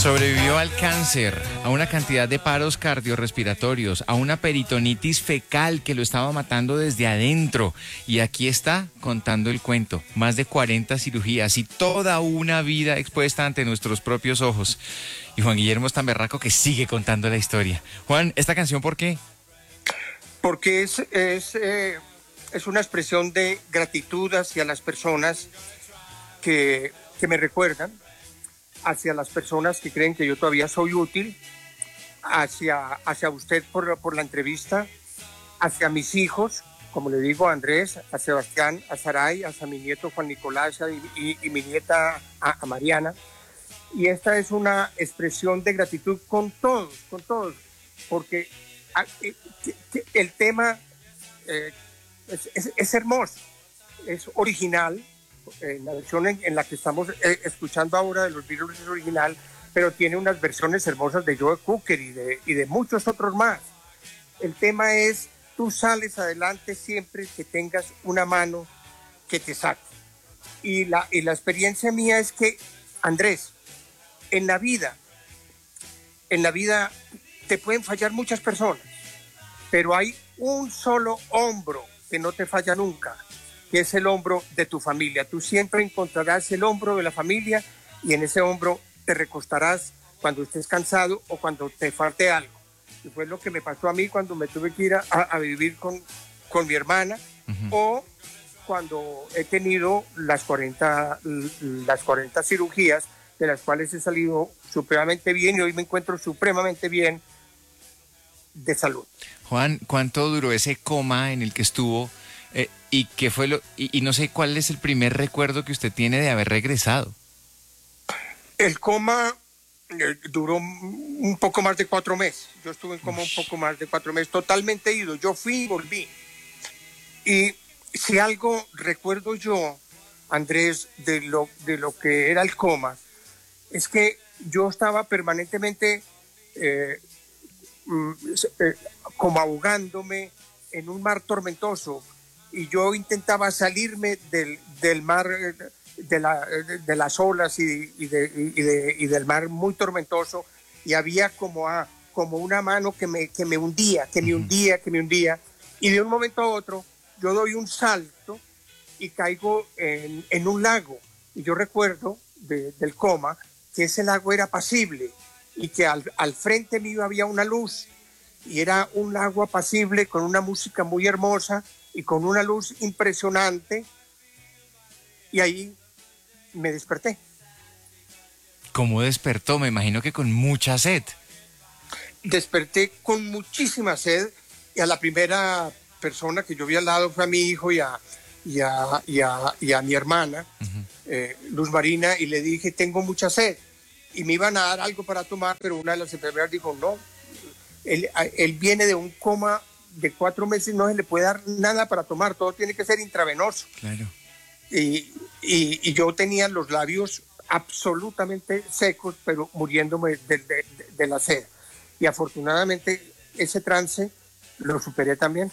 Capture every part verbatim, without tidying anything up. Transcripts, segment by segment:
Sobrevivió al cáncer, a una cantidad de paros cardiorrespiratorios, a una peritonitis fecal que lo estaba matando desde adentro. Y aquí está contando el cuento. Más de cuarenta cirugías y toda una vida expuesta ante nuestros propios ojos. Y Juan Guillermo es tan berraco que sigue contando la historia. Juan, ¿esta canción por qué? Porque es, es, eh, es una expresión de gratitud hacia las personas que, que me recuerdan, hacia las personas que creen que yo todavía soy útil, hacia, hacia usted por, por la entrevista, hacia mis hijos, como le digo, a Andrés, a Sebastián, a Saray, hacia mi nieto Juan Nicolás y, y, y mi nieta a, a Mariana. Y esta es una expresión de gratitud con todos, con todos, porque el tema eh, es, es, es hermoso, es original. En la versión en, en la que estamos eh, escuchando ahora de los Beatles es original, pero tiene unas versiones hermosas de Joe Cocker y de, y de muchos otros más. El tema es, tú sales adelante siempre que tengas una mano que te saque. Y la, y la experiencia mía es que, Andrés, en la vida, en la vida te pueden fallar muchas personas, pero hay un solo hombro que no te falla nunca, que es el hombro de tu familia. Tú siempre encontrarás el hombro de la familia y en ese hombro te recostarás cuando estés cansado o cuando te falte algo. Y fue lo que me pasó a mí cuando me tuve que ir a, a vivir con, con mi hermana, uh-huh. o cuando he tenido las cuarenta, las cuarenta cirugías, de las cuales he salido supremamente bien y hoy me encuentro supremamente bien de salud. Juan, ¿cuánto duró ese coma en el que estuvo? Eh, ¿Y qué fue lo y, y no sé cuál es el primer recuerdo que usted tiene de haber regresado? El coma eh, duró un poco más de cuatro meses. Yo estuve en coma Ush. un poco más de cuatro meses, totalmente ido. Yo fui y volví. Y si algo recuerdo yo, Andrés, de lo, de lo que era el coma, es que yo estaba permanentemente eh, eh, como ahogándome en un mar tormentoso. Y yo intentaba salirme del, del mar, de, la, de las olas y, y, de, y, de, y del mar muy tormentoso, y había como, a, como una mano que me, que me hundía, que me hundía, que me hundía, y de un momento a otro yo doy un salto y caigo en, en un lago. Y yo recuerdo de, del coma que ese lago era apacible y que al, al frente mío había una luz, y era un lago apacible con una música muy hermosa y con una luz impresionante, y ahí me desperté. ¿Cómo despertó? Me imagino que con mucha sed. Desperté con muchísima sed, y a la primera persona que yo vi al lado fue a mi hijo y a, y a, y a, y a mi hermana, uh-huh. eh, Luz Marina, y le dije, tengo mucha sed, y me iban a dar algo para tomar, pero una de las enfermeras dijo, no, él, él viene de un coma de cuatro meses, no se le puede dar nada para tomar, todo tiene que ser intravenoso. Claro. Y, y, y yo tenía los labios absolutamente secos, pero muriéndome de, de, de, de la sed. Y afortunadamente ese trance lo superé también.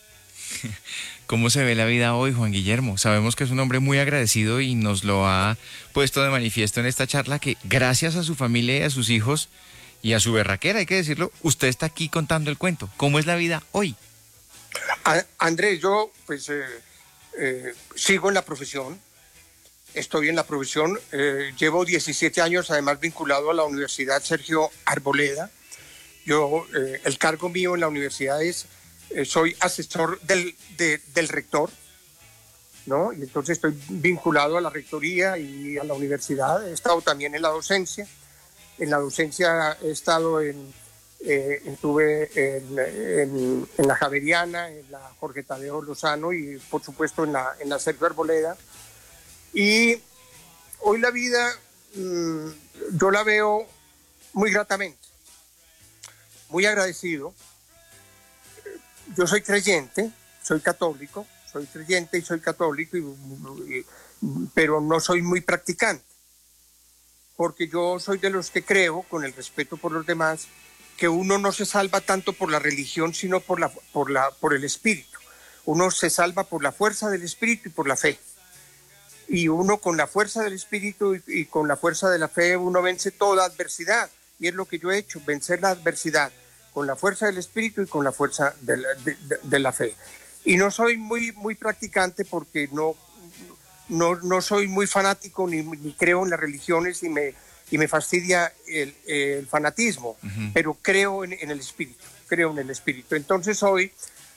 ¿Cómo se ve la vida hoy, Juan Guillermo? Sabemos que es un hombre muy agradecido y nos lo ha puesto de manifiesto en esta charla, que gracias a su familia y a sus hijos y a su berraquera, hay que decirlo, usted está aquí contando el cuento. ¿Cómo es la vida hoy? A, Andrés, yo pues eh, eh, sigo en la profesión, estoy en la profesión, eh, llevo diecisiete años además vinculado a la Universidad Sergio Arboleda. Yo, eh, el cargo mío en la universidad es, eh, soy asesor del, de, del rector, ¿no? Y entonces estoy vinculado a la rectoría y a la universidad, he estado también en la docencia. En la docencia he estado en, eh, estuve en, en, en la Javeriana, en la Jorge Tadeo Lozano y por supuesto en la, en la Sergio Arboleda. Y hoy la vida mmm, yo la veo muy gratamente, muy agradecido. Yo soy creyente, soy católico, soy creyente y soy católico, y, y, pero no soy muy practicante. Porque yo soy de los que creo, con el respeto por los demás, que uno no se salva tanto por la religión, sino por, la, por, la, por el espíritu. Uno se salva por la fuerza del espíritu y por la fe. y uno con la fuerza del espíritu y, y con la fuerza de la fe uno vence toda adversidad, y es lo que yo he hecho, vencer la adversidad con la fuerza del espíritu y con la fuerza de la, de, de, de la fe. Y no soy muy, muy practicante porque no, no, no soy muy fanático ni, ni creo en las religiones y me, y me fastidia el, el fanatismo, uh-huh. pero creo en, en el espíritu, creo en el espíritu. Entonces hoy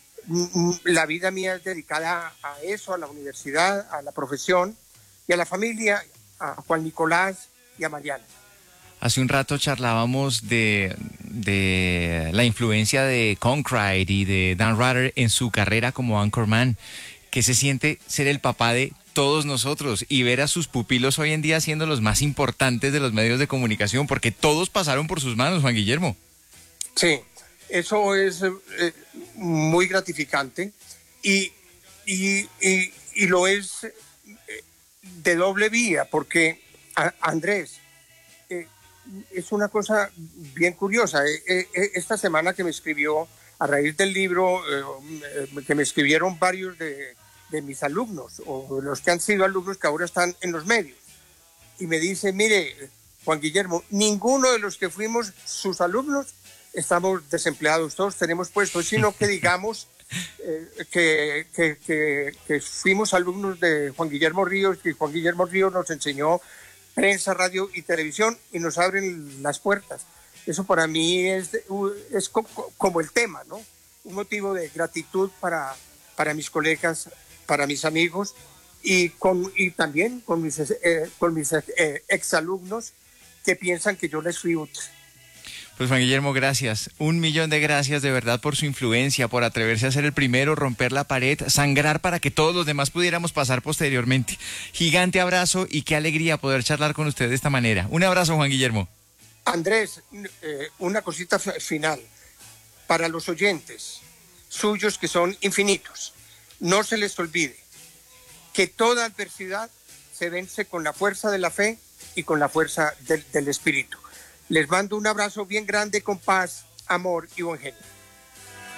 la vida mía es dedicada a eso, a la universidad, a la profesión y a la familia, a Juan Nicolás y a Mariana. Hace un rato charlábamos de, de la influencia de Concrete y de Dan Rather en su carrera como anchorman. ¿Qué se siente ser el papá de todos nosotros y ver a sus pupilos hoy en día siendo los más importantes de los medios de comunicación? Porque todos pasaron por sus manos, Juan Guillermo. Sí, eso es eh, muy gratificante y, y, y, y lo es eh, de doble vía, porque a, Andrés, eh, es una cosa bien curiosa. Eh, eh, esta semana que me escribió, a raíz del libro, eh, que me escribieron varios de, de mis alumnos, o los que han sido alumnos que ahora están en los medios, y me dice, mire, Juan Guillermo, ninguno de los que fuimos sus alumnos estamos desempleados, todos tenemos puestos, sino que digamos eh, que, que, que, que fuimos alumnos de Juan Guillermo Ríos, que Juan Guillermo Ríos nos enseñó prensa, radio y televisión y nos abren las puertas. Eso para mí es, es como el tema, ¿no? Un motivo de gratitud para, para mis colegas, para mis amigos y, con, y también con mis, eh, con mis eh, exalumnos que piensan que yo les fui útil. Pues Juan Guillermo, gracias. Un millón de gracias de verdad por su influencia, por atreverse a ser el primero, romper la pared, sangrar para que todos los demás pudiéramos pasar posteriormente. Gigante abrazo y qué alegría poder charlar con usted de esta manera. Un abrazo, Juan Guillermo. Andrés, eh, una cosita final. Para los oyentes suyos que son infinitos, no se les olvide que toda adversidad se vence con la fuerza de la fe y con la fuerza del, del espíritu. Les mando un abrazo bien grande con paz, amor y buen genio.